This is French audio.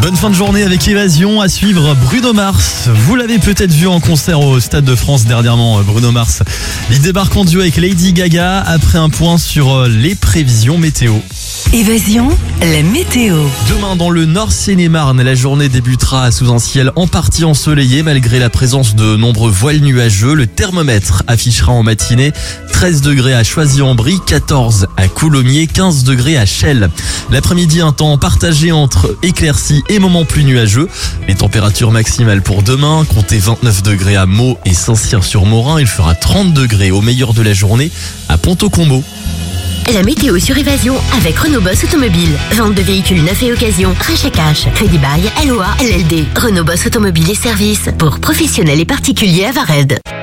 Bonne fin de journée avec Évasion. À suivre Bruno Mars. Vous l'avez peut-être vu en concert au Stade de France dernièrement, Bruno Mars. Il débarque en duo avec Lady Gaga après un point sur les prévisions météo. Évasion, la météo. Demain dans le Nord Seine-et-Marne, la journée débutera sous un ciel en partie ensoleillé malgré la présence de nombreux voiles nuageux. Le thermomètre affichera en matinée 13 degrés à Choisy-en-Brie, 14 à Coulommiers, 15 degrés à Chelles. L'après-midi, un temps partagé entre éclaircies et moments plus nuageux. Les températures maximales pour demain, comptez 29 degrés à Meaux et Saint-Cyr-sur-Morin. Il fera 30 degrés au meilleur de la journée à Ponto-Combo. La météo sur Évasion avec Renault Boss Automobile. Vente de véhicules neufs et occasion. Rachat cash. Crédit bail. LOA. LLD. Renault Boss Automobile et services pour professionnels et particuliers à Vared.